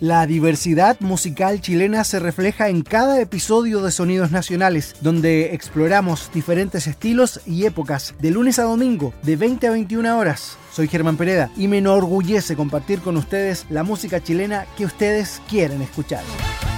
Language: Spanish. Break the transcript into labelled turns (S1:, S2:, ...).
S1: La diversidad musical chilena se refleja en cada episodio de Sonidos Nacionales, donde exploramos diferentes estilos y épocas, de lunes a domingo, de 20 a 21 horas. Soy Germán Pereda y me enorgullece compartir con ustedes la música chilena que ustedes quieren escuchar.